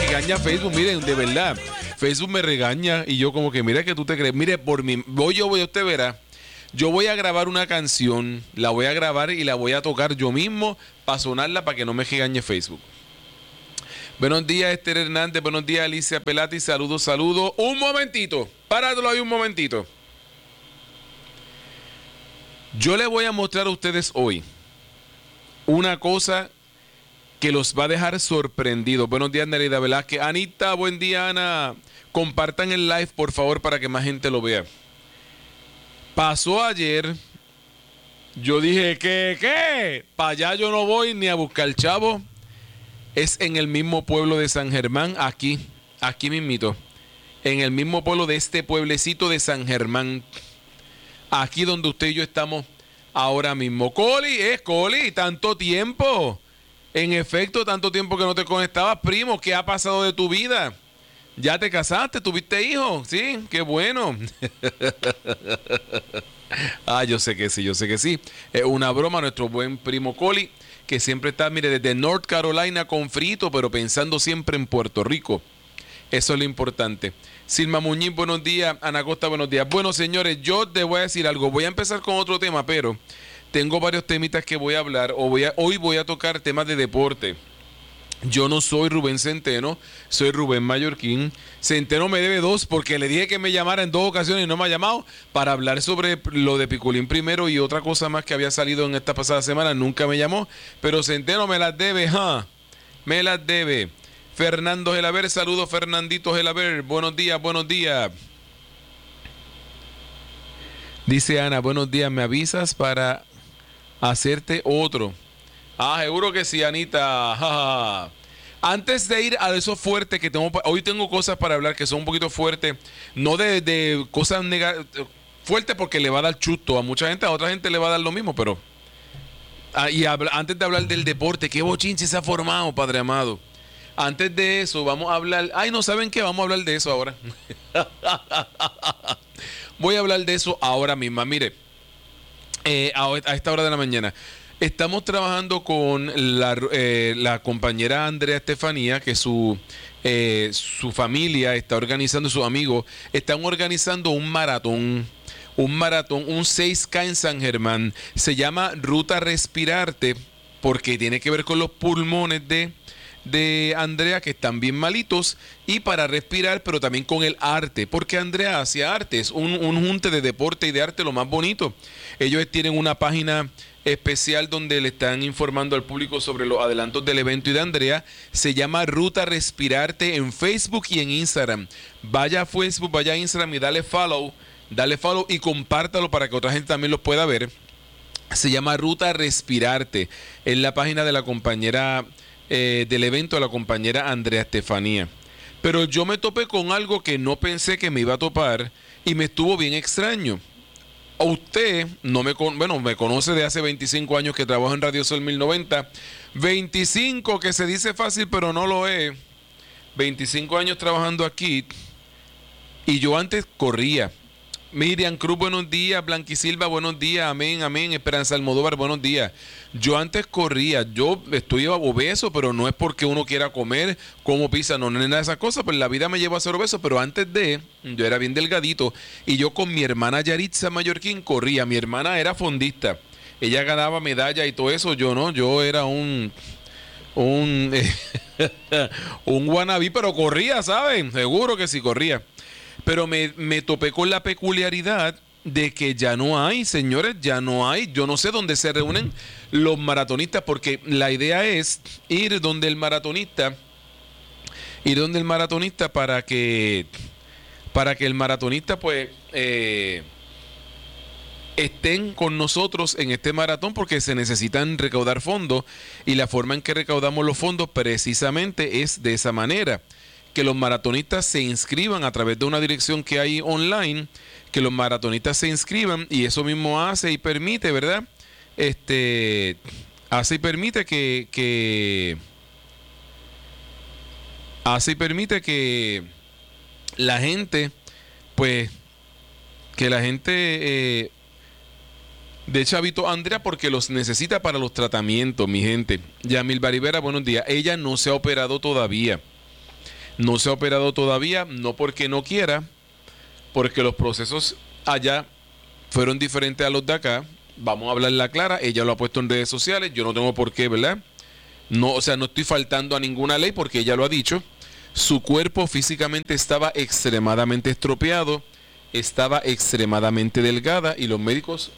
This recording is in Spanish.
regaña Facebook, miren, de verdad. Facebook me regaña y yo como que, mira que tú te crees. Mire, por mí, usted verá. Yo voy a grabar una canción, la voy a grabar y la voy a tocar yo mismo para sonarla para que no me regañe Facebook. Buenos días, Esther Hernández. Buenos días, Alicia Pelati. Saludos, saludos. Un momentito. Páratelo ahí un momentito. Yo les voy a mostrar a ustedes hoy una cosa que los va a dejar sorprendidos. Buenos días, Nerida Velázquez. Anita, buen día, Ana. Compartan el live, por favor, para que más gente lo vea. Pasó ayer. Yo dije, ¿qué? Para allá yo no voy ni a buscar chavo. Es en el mismo pueblo de San Germán, aquí mismito. En el mismo pueblo de este pueblecito de San Germán. Aquí donde usted y yo estamos ahora mismo. Coli, tanto tiempo. En efecto, tanto tiempo que no te conectabas, primo. ¿Qué ha pasado de tu vida? ¿Ya te casaste? ¿Tuviste hijos? Sí, qué bueno. Yo sé que sí. Es una broma, nuestro buen primo Coli, que siempre está, mire, desde North Carolina con frito, pero pensando siempre en Puerto Rico. Eso es lo importante. Silma Muñiz, buenos días. Ana Costa, buenos días. Bueno, señores, yo te voy a decir algo. Voy a empezar con otro tema, pero tengo varios temitas que voy a hablar. Hoy voy a tocar temas de deporte. Yo no soy Rubén Centeno, soy Rubén Mallorquín. Centeno me debe 2 porque le dije que me llamara en 2 ocasiones y no me ha llamado para hablar sobre lo de Piculín primero y otra cosa más que había salido en esta pasada semana. Nunca me llamó, pero Centeno me las debe, me las debe. Fernando Gelaber, saludos Fernandito Gelaber, buenos días. Dice Ana, buenos días, ¿me avisas para hacerte otro? Seguro que sí, Anita. Antes de ir a eso fuerte que tengo, hoy tengo cosas para hablar que son un poquito fuertes, no de cosas fuertes porque le va a dar chusto a mucha gente, a otra gente le va a dar lo mismo, pero antes de hablar del deporte, qué bochinche se ha formado, Padre amado. Antes de eso, vamos a hablar, no saben qué, vamos a hablar de eso ahora. Voy a hablar de eso ahora misma. Mire, a esta hora de la mañana. Estamos trabajando con la compañera Andrea Estefanía, que su familia está organizando, sus amigos están organizando un maratón, un 6K en San Germán. Se llama Ruta Respirarte, porque tiene que ver con los pulmones de Andrea, que están bien malitos, y para respirar, pero también con el arte, porque Andrea hacía arte, es un junte de deporte y de arte lo más bonito. Ellos tienen una página especial donde le están informando al público sobre los adelantos del evento y de Andrea. Se llama Ruta Respirarte en Facebook y en Instagram. Vaya a Facebook, vaya a Instagram y dale follow y compártalo para que otra gente también lo pueda ver. Se llama Ruta Respirarte, es la página de la compañera del evento, de la compañera Andrea Estefanía. Pero yo me topé con algo que no pensé que me iba a topar y me estuvo bien extraño. Usted me conoce de hace 25 años que trabajo en Radio Sol 1090. 25 que se dice fácil, pero no lo es. 25 años trabajando aquí. Y yo antes corría. Miriam Cruz, buenos días. Blanquisilva, buenos días. Amén. Esperanza Almodóvar, buenos días. Yo antes corría. Yo estoy obeso, pero no es porque uno quiera comer, como pizza, no es nada de esas cosas. Pues la vida me llevó a ser obeso, pero antes yo era bien delgadito. Y yo con mi hermana Yaritza Mallorquín corría. Mi hermana era fondista. Ella ganaba medalla y todo eso. Yo no, yo era un wannabe, pero corría, ¿saben? Seguro que sí corría. Pero me topé con la peculiaridad de que ya no hay, señores, ya no hay. Yo no sé dónde se reúnen los maratonistas, porque la idea es ir donde el maratonista para que el maratonista pues estén con nosotros en este maratón, porque se necesitan recaudar fondos y la forma en que recaudamos los fondos precisamente es de esa manera. Que los maratonistas se inscriban a través de una dirección que hay online, que los maratonistas se inscriban, y eso mismo hace y permite, ¿verdad? Hace y permite que la gente, pues, de Chavito Andrea, porque los necesita para los tratamientos, mi gente. Yamil Baribera, buenos días. Ella no se ha operado todavía. No se ha operado todavía, no porque no quiera, porque los procesos allá fueron diferentes a los de acá. Vamos a hablarla clara, ella lo ha puesto en redes sociales, yo no tengo por qué, ¿verdad? No, o sea, no estoy faltando a ninguna ley porque ella lo ha dicho. Su cuerpo físicamente estaba extremadamente estropeado, estaba extremadamente delgada y los médicos